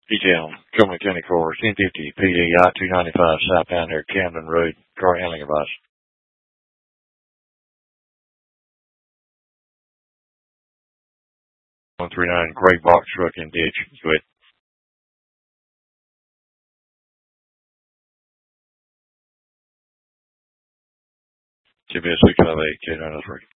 Detail, Coleman County Corps, 1050 PD I-295 southbound near Camden Road, car handling advice. 139 gray box truck in ditch. Go ahead. CBS 658, K903.